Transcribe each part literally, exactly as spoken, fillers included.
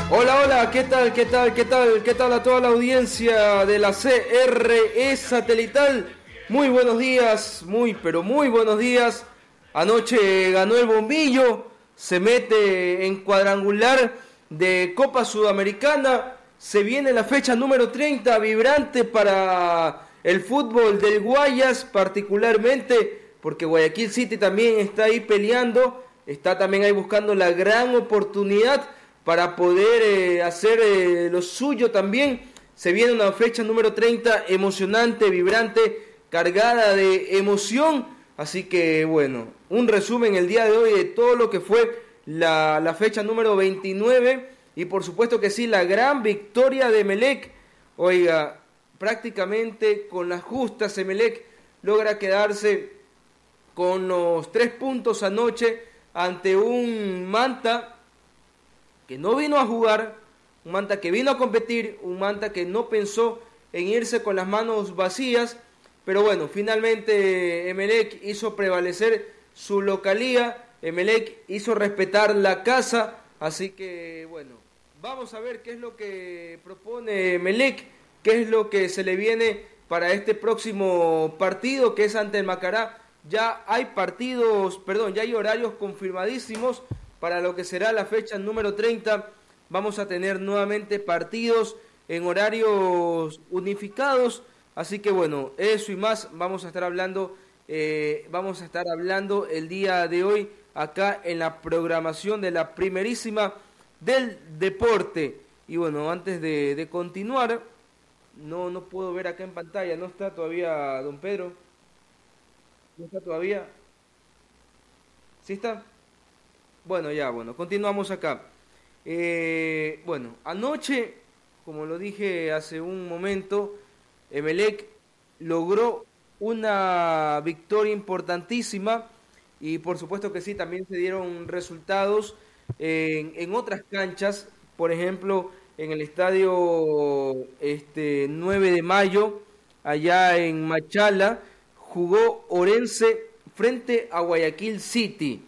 Hola, hola, ¿qué tal, qué tal, qué tal, qué tal a toda la audiencia de la C R E Satelital? Muy buenos días, muy, pero muy buenos días. Anoche ganó el Bombillo, se mete en cuadrangular de Copa Sudamericana. Se viene la fecha número treinta, vibrante para el fútbol del Guayas, particularmente porque Guayaquil City también está ahí peleando, está también ahí buscando la gran oportunidad para poder eh, hacer eh, lo suyo también. Se viene una fecha número treinta emocionante, vibrante, cargada de emoción. Así que bueno, un resumen el día de hoy de todo lo que fue la, la fecha número veintinueve. Y por supuesto que sí, la gran victoria de Emelec. Oiga, prácticamente con las justas Emelec logra quedarse con los tres puntos anoche ante un Manta que no vino a jugar, un Manta que vino a competir, un Manta que no pensó en irse con las manos vacías, pero bueno, finalmente Emelec hizo prevalecer su localía, Emelec hizo respetar la casa, así que bueno, vamos a ver qué es lo que propone Emelec, qué es lo que se le viene para este próximo partido que es ante el Macará. Ya hay partidos, perdón, ya hay horarios confirmadísimos para lo que será la fecha número treinta. Vamos a tener nuevamente partidos en horarios unificados, así que bueno, eso y más vamos a estar hablando, eh, vamos a estar hablando el día de hoy acá en la programación de la primerísima del deporte. Y bueno, antes de, de continuar, no, no puedo ver acá en pantalla, no está todavía don Pedro, no está todavía, ¿sí está? Bueno, ya, bueno, continuamos acá. Eh, bueno, anoche, como lo dije hace un momento, Emelec logró una victoria importantísima y por supuesto que sí, también se dieron resultados en, en otras canchas, por ejemplo, en el estadio este, nueve de mayo, allá en Machala, jugó Orense frente a Guayaquil City.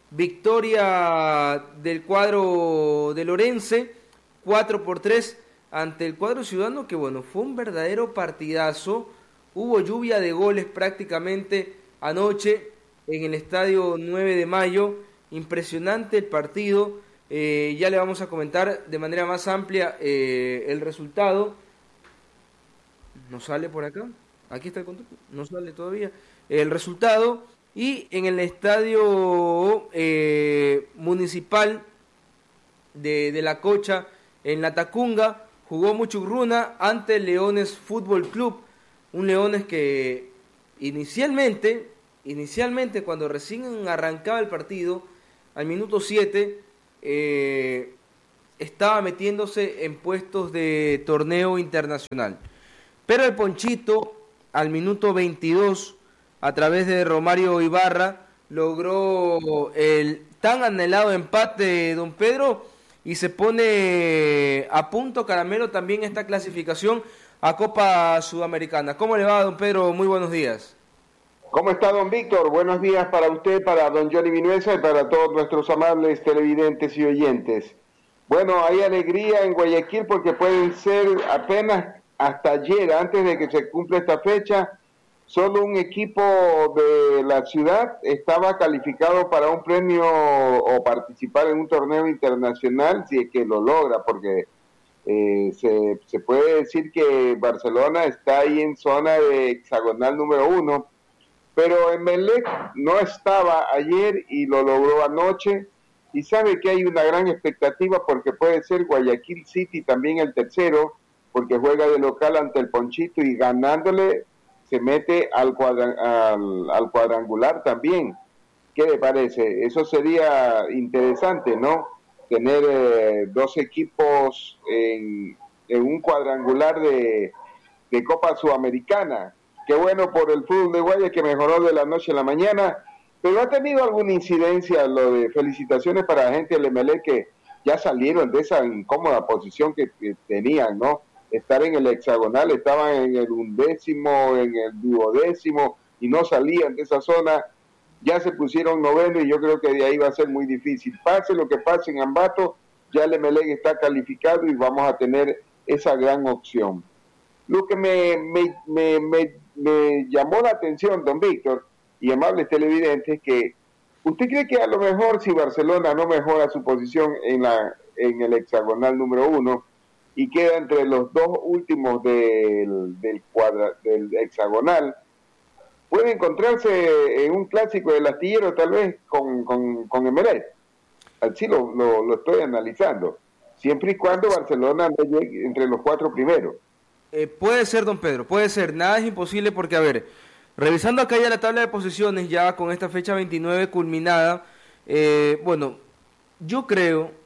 Victoria del cuadro del Orense, cuatro por tres ante el cuadro ciudadano, que bueno, fue un verdadero partidazo. Hubo lluvia de goles prácticamente anoche en el estadio nueve de mayo. Impresionante el partido. Eh, ya le vamos a comentar de manera más amplia eh, el resultado. ¿No sale por acá? Aquí está el contacto. No sale todavía. El resultado. Y en el estadio eh, municipal de, de La Cocha, en La Tacunga, jugó Muchugruna ante Leones Fútbol Club. Un Leones que inicialmente, inicialmente cuando recién arrancaba el partido, al minuto siete, eh, estaba metiéndose en puestos de torneo internacional. Pero el Ponchito, al minuto veintidós, a través de Romario Ibarra, logró el tan anhelado empate de don Pedro y se pone a punto caramelo también esta clasificación a Copa Sudamericana. ¿Cómo le va, don Pedro? Muy buenos días. ¿Cómo está, don Víctor? Buenos días para usted, para don Johnny Vinuesa y para todos nuestros amables televidentes y oyentes. Bueno, hay alegría en Guayaquil porque pueden ser apenas hasta ayer, antes de que se cumpla esta fecha, solo un equipo de la ciudad estaba calificado para un premio o participar en un torneo internacional, si es que lo logra, porque eh, se, se puede decir que Barcelona está ahí en zona de hexagonal número uno, pero Emelec no estaba ayer y lo logró anoche, y sabe que hay una gran expectativa porque puede ser Guayaquil City también el tercero, porque juega de local ante el Ponchito y ganándole se mete al, cuadra, al, al cuadrangular también. ¿Qué le parece? Eso sería interesante, ¿no? Tener eh, dos equipos en, en un cuadrangular de, de Copa Sudamericana. Qué bueno por el fútbol de Guaya que mejoró de la noche a la mañana, pero ha tenido alguna incidencia lo de felicitaciones para la gente del Emelec que ya salieron de esa incómoda posición que, que tenían, ¿no? Estar en el hexagonal, estaban en el undécimo, en el duodécimo y no salían de esa zona, ya se pusieron noveno y yo creo que de ahí va a ser muy difícil. Pase lo que pase en Ambato, ya el Emelec está calificado y vamos a tener esa gran opción. Lo que me, me, me, me, me llamó la atención, don Víctor, y amables televidentes, que ¿usted cree que a lo mejor si Barcelona no mejora su posición en, la, en el hexagonal número uno y queda entre los dos últimos del, del, cuadra, del hexagonal, puede encontrarse en un clásico del astillero tal vez con, con, con Emelec? Así lo, lo, lo estoy analizando, siempre y cuando Barcelona no llegue entre los cuatro primeros. Eh, puede ser, don Pedro, puede ser, nada es imposible porque, a ver, revisando acá ya la tabla de posiciones, ya con esta fecha veintinueve culminada, eh, bueno, yo creo